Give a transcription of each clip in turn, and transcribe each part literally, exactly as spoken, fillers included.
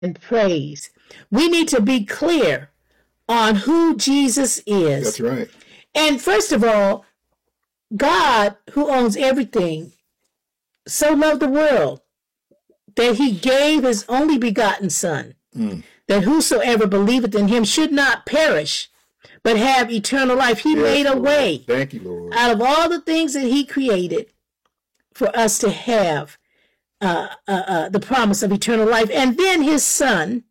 and praise. We need to be clear on who Jesus is. That's right. And first of all, God, who owns everything, so loved the world that he gave his only begotten Son, mm. that whosoever believeth in him should not perish, but have eternal life. He yes, made a Lord. way. Thank you, Lord. Out of all the things that he created for us to have uh, uh, uh, the promise of eternal life. And then his Son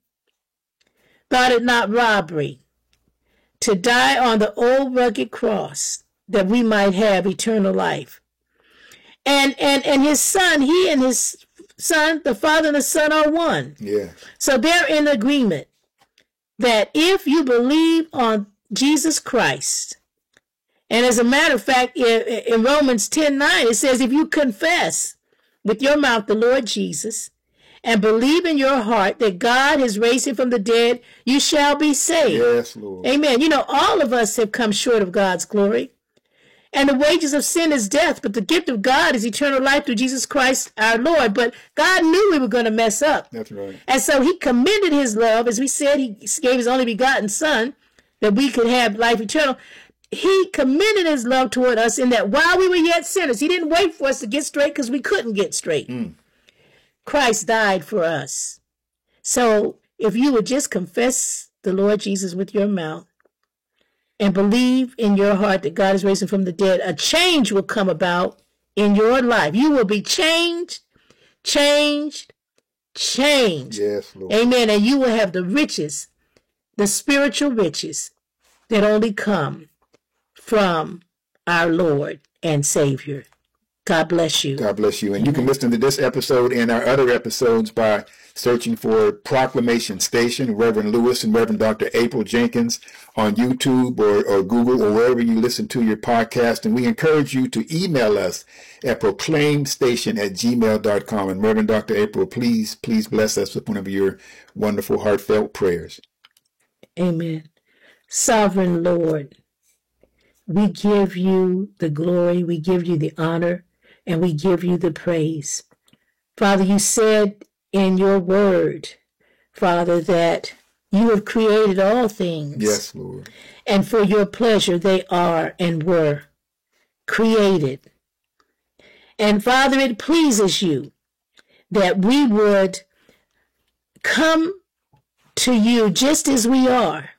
thought it not robbery to die on the old rugged cross that we might have eternal life. And and and his Son, he and his Son, the Father and the Son are one. Yeah. So they're in agreement that if you believe on Jesus Christ, and as a matter of fact, in Romans ten nine, it says, if you confess with your mouth the Lord Jesus and believe in your heart that God has raised him from the dead, you shall be saved. Yes, Lord. Amen. You know, all of us have come short of God's glory. And the wages of sin is death, but the gift of God is eternal life through Jesus Christ our Lord. But God knew we were going to mess up. That's right. And so he commended his love. As we said, he gave his only begotten Son that we could have life eternal. He commended his love toward us in that while we were yet sinners, he didn't wait for us to get straight because we couldn't get straight. Mm. Christ died for us. So if you would just confess the Lord Jesus with your mouth and believe in your heart that God is raised him from the dead, a change will come about in your life. You will be changed, changed, changed. Yes, Lord. Amen. And you will have the riches, the spiritual riches that only come from our Lord and Savior. God bless you. God bless you. And you can listen to this episode and our other episodes by searching for Proclamation Station, Reverend Lewis and Reverend Doctor April Jenkins on YouTube or, or Google or wherever you listen to your podcast. And we encourage you to email us at proclaimstation at gmail dot com. And Reverend Doctor April, please, please bless us with one of your wonderful heartfelt prayers. Amen. Sovereign Lord, we give you the glory, we give you the honor, and we give you the praise. Father, you said in your word, Father, that you have created all things. Yes, Lord. And for your pleasure they are and were created. And Father, it pleases you that we would come to you just as we are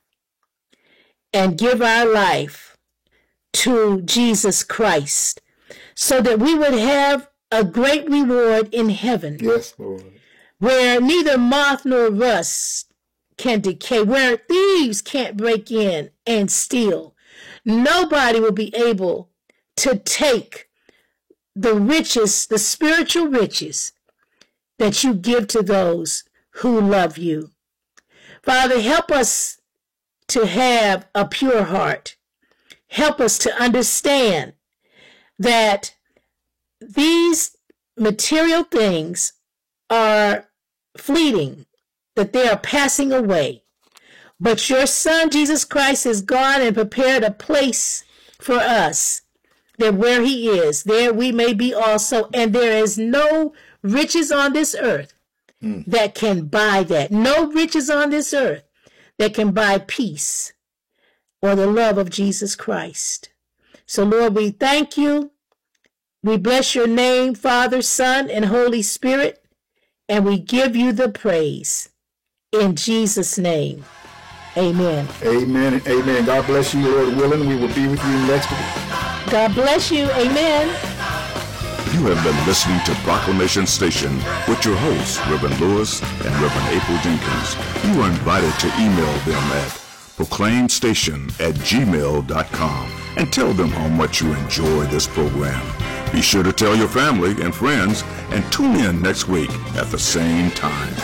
and give our life to Jesus Christ so that we would have a great reward in heaven. Yes, Lord. Where neither moth nor rust can decay, where thieves can't break in and steal. Nobody will be able to take the riches, the spiritual riches that you give to those who love you. Father, help us to have a pure heart. Help us to understand that these material things are fleeting, that they are passing away. But your Son, Jesus Christ, has gone and prepared a place for us, that where he is, there we may be also. And there is no riches on this earth mm. that can buy that. No riches on this earth that can buy peace or the love of Jesus Christ. So, Lord, we thank you. We bless your name, Father, Son, and Holy Spirit, and we give you the praise. In Jesus' name, amen. Amen. Amen. God bless you, Lord willing. We will be with you next week. God bless you. Amen. You have been listening to Proclamation Station with your hosts, Reverend Lewis and Reverend April Jenkins. You are invited to email them at proclaimstation at gmail dot com and tell them how much you enjoy this program. Be sure to tell your family and friends and tune in next week at the same time.